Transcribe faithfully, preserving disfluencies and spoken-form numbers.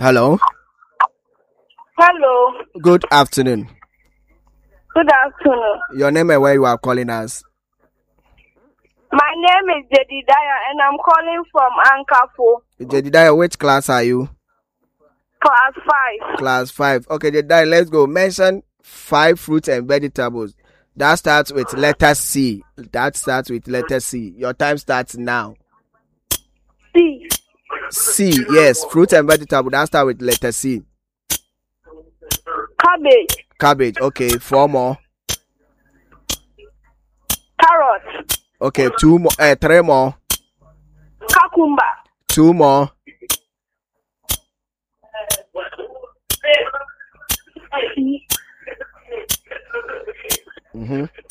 Hello. Hello. Good afternoon. Good afternoon. Your name and where you are calling us? My name is Jedediah and I'm calling from Ankafo. Jedediah, which class are you? Class five. Class five. Okay, Jedediah, let's go. Mention five fruits and vegetables. That starts with letter C. That starts with letter C. Your time starts now. C. C, yes. Fruit and vegetable. That starts with letter C. Cabbage. Cabbage. Okay, four more. Carrot. Okay, two more. Uh, three more. Cucumber. Two more. Mm-hmm.